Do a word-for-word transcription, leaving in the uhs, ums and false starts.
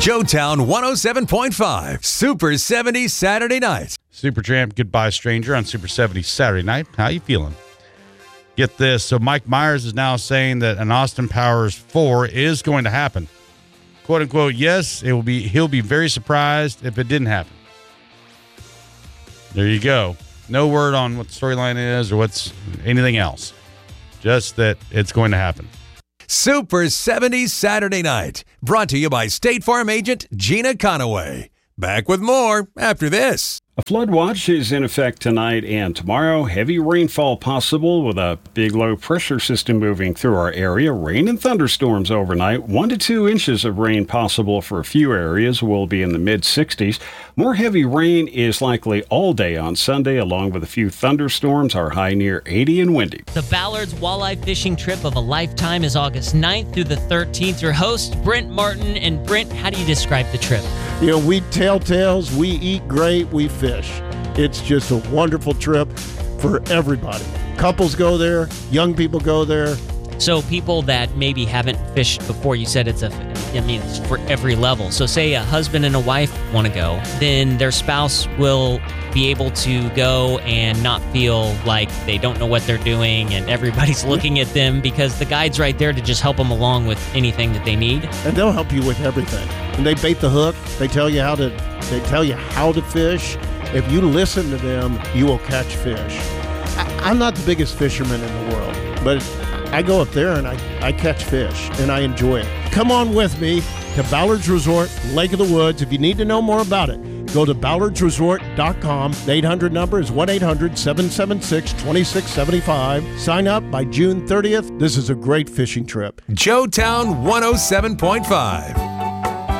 Joetown one oh seven point five, Super seventies Saturday night. Supertramp, Goodbye Stranger on Super seventies Saturday night. How you feeling? Get this. So Mike Myers is now saying that an Austin Powers four is going to happen. Quote unquote, yes, it will be. He'll be very surprised if it didn't happen. There you go. No word on what the storyline is or what's anything else. Just that it's going to happen. Super seventies Saturday night. Brought to you by State Farm agent Gina Conaway. Back with more after this. A flood watch is in effect tonight and tomorrow. Heavy rainfall possible with a big low pressure system moving through our area. Rain and thunderstorms overnight. One to two inches of rain possible for a few areas. Will be in the mid sixties. More heavy rain is likely all day on Sunday, along with a few thunderstorms. Our high near eighty and windy. The Ballard's Walleye Fishing Trip of a Lifetime is August ninth through the thirteenth. Your hosts, Brent Martin. And Brent, how do you describe the trip? You know, we tell tales, we eat great, we fish. It's just a wonderful trip for everybody. Couples go there, young people go there. So people that maybe haven't fished before, you said it's a, I mean, it's for every level. So say a husband and a wife want to go, then their spouse will be able to go and not feel like they don't know what they're doing and everybody's looking at them, because the guide's right there to just help them along with anything that they need. And they'll help you with everything. And they bait the hook. They tell you how to, they tell you how to fish. If you listen to them, you will catch fish. I, I'm not the biggest fisherman in the world, but I go up there and I, I catch fish and I enjoy it. Come on with me to Ballard's Resort, Lake of the Woods. If you need to know more about it, go to ballards resort dot com. The eight hundred number is one eight hundred seven seven six two six seven five. Sign up by June thirtieth. This is a great fishing trip. Joetown one oh seven point five.